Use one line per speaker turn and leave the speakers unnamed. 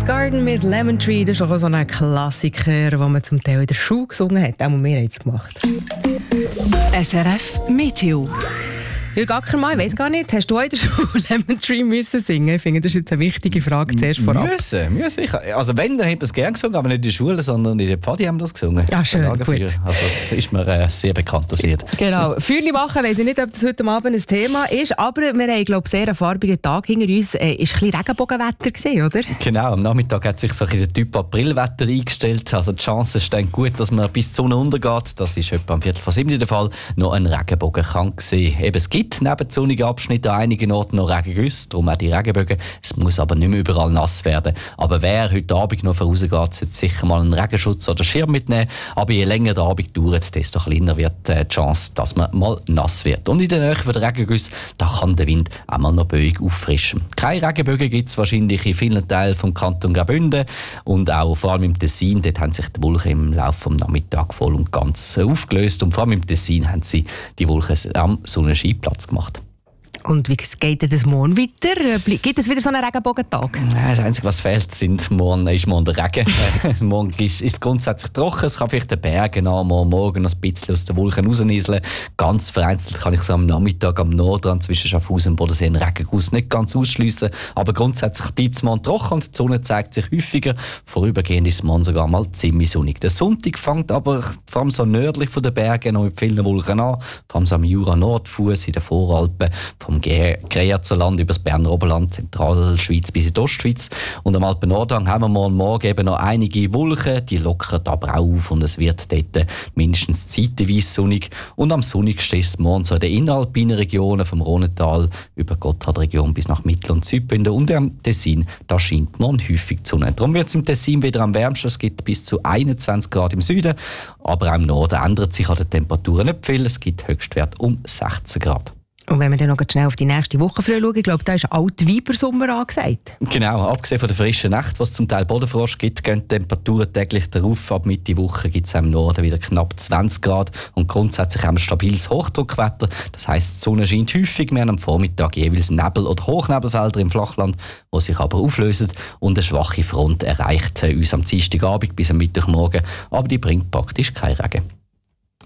Rose Garden mit Lemon Tree, das ist auch so ein Klassiker, den man zum Teil in der Schule gesungen hat. Auch wir haben es gemacht.
SRF Meteo.
Jürg Ackermann, ich weiss gar nicht, hast du heute schon Lemon Tree müssen singen? Ich finde, das ist jetzt eine wichtige Frage zuerst vorab.
Müssen. Also wenn, dann habe ich es gerne gesungen, aber nicht in der Schule, sondern in der Pfadi haben wir das gesungen.
Ja, schön, gut.
Also das ist mir ein sehr bekanntes Lied.
Genau. Feuerli machen, weiss ich nicht, ob das heute Abend ein Thema ist, aber wir haben, glaube ich, sehr einen farbigen Tag hinter uns. Ist ein bisschen Regenbogenwetter gewesen, oder?
Genau, am Nachmittag hat sich so ein Typ Aprilwetter eingestellt. Also die Chancen stehen gut, dass man bis die Sonne untergeht. Das ist etwa am 6:45 der Fall. Noch ein Regenbogen kann sehen. Eben, es gibt neben sonnigen Abschnitten an einigen Orten noch Regengüsse, darum auch die Regenbögen. Es muss aber nicht mehr überall nass werden. Aber wer heute Abend noch vorausgeht, sollte sicher mal einen Regenschutz oder Schirm mitnehmen. Aber je länger der Abend dauert, desto kleiner wird die Chance, dass man mal nass wird. Und in der Nähe der Regengüsse, da kann der Wind auch mal noch böig auffrischen. Keine Regenbögen gibt es wahrscheinlich in vielen Teilen vom Kanton Graubünden und auch vor allem im Tessin. Dort haben sich die Wolken im Laufe des Nachmittags voll und ganz aufgelöst. Und vor allem im Tessin haben sie die Wolken am Sonnenschein Platz gemacht.
Und wie geht denn das morgen weiter? Gibt es wieder so einen Regenbogentag?
Das Einzige, was fehlt, ist morgen der Regen. Morgen ist es grundsätzlich trocken. Es kann vielleicht den Bergen morgen noch ein bisschen aus den Wolken rausnieseln. Ganz vereinzelt kann ich so am Nachmittag am Nordrand zwischen Schaffhausen und Bodensee einen Regenguss nicht ganz ausschliessen. Aber grundsätzlich bleibt es morgen trocken und die Sonne zeigt sich häufiger. Vorübergehend ist es morgen sogar mal ziemlich sonnig. Der Sonntag fängt aber vor allem so nördlich von den Bergen noch mit vielen Wolken an. Vor allem so am Jura-Nordfuss, in den Voralpen, vom Greyerzer über das Berner Oberland, Zentralschweiz bis in die Ostschweiz. Und am Alpen-Nordhang haben wir morgen eben noch einige Wolken, die lockern aber auch auf und es wird dort mindestens zeitweise sonnig. Und am sonnigsten ist es morgen so in den inneralpinen Regionen vom Rhonetal über die Gotthardregion bis nach Mittel- und Südbünden und am Tessin, da scheint morgen häufig die Sonne. Darum wird es im Tessin wieder am wärmsten, es gibt bis zu 21 Grad im Süden, aber auch im Norden ändert sich an den Temperaturen nicht viel, es gibt Höchstwert um 16 Grad.
Und wenn wir dann noch schnell auf die nächste Woche früh schauen, ich glaube, da ist Altweibersommer angesagt.
Genau, abgesehen von der frischen Nacht, was zum Teil Bodenfrost gibt, gehen die Temperaturen täglich darauf. Ab Mitte Woche gibt es im Norden wieder knapp 20 Grad und grundsätzlich haben wir stabiles Hochdruckwetter. Das heisst, die Sonne scheint häufig, wir haben am Vormittag jeweils Nebel- oder Hochnebelfelder im Flachland, die sich aber auflösen und eine schwache Front erreicht uns am Dienstagabend bis am Mittwochmorgen, aber die bringt praktisch keinen Regen.